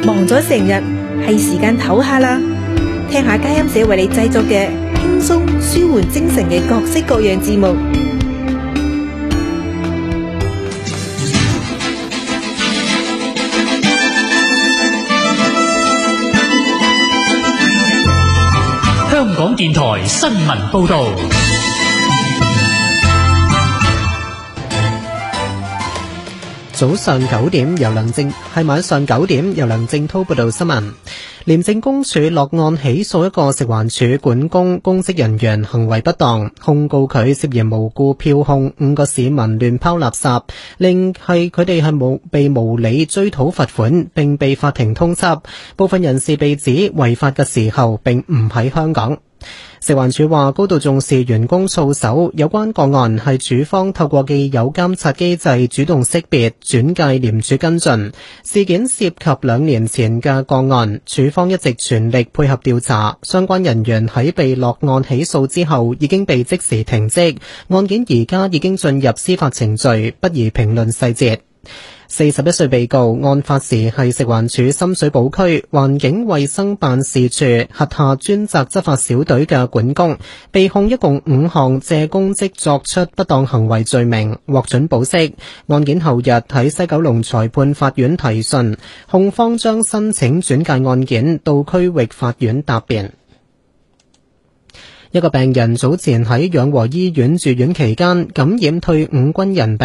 忙咗成日，係時間唞下啦。聽下佳音社為你製作嘅輕鬆舒緩精神嘅各式各樣節目。 香港電台新聞報道。 早上9點晚上9點由梁正濤報道新聞。廉政公署落案起訴一個食環署管工公職人員行為不當，控告佢涉嫌無故票控5個市民亂拋垃圾，令佢哋被無理追討罰款，並被法庭通緝。部分人士被指違法嘅時候並唔喺香港。食環署話高度重視員工操守，有關個案係署方透過既有監察機制主動識別轉介廉署跟進。事件涉及2年前嘅個案，署方一直全力配合調查，相關人員喺被落案起訴之後已經被即時停職，案件而家已經進入司法程序，不宜評論細節。41歲被告案發時係食環署深水埗區環境衛生辦事處轄下專責執法小隊嘅管工，被控一共5項借公職作出不當行為罪名，獲准保釋。案件後日喺西九龍裁判法院提訊，控方將申請轉介案件到區域法院答辯。一個病人早前喺養和醫院住院期間感染退伍軍人病。